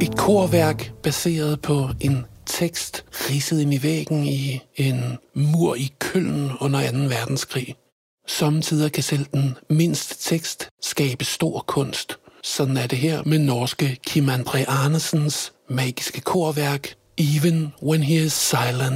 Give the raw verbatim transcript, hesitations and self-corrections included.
Et korværk baseret på en tekst ridset ind i væggen i en mur i Køln under anden verdenskrig. Sommetider kan selv den mindste tekst skabe stor kunst. Sådan er det her med norske Kim André Andersens magiske korværk Even When He Is Silent.